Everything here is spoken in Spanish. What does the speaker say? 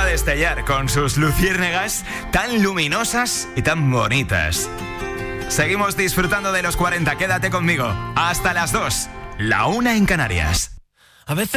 a destellar con sus luciérnagas tan luminosas y tan bonitas. Seguimos disfrutando de los 40, quédate conmigo. Hasta las 2, la 1 en Canarias. A veces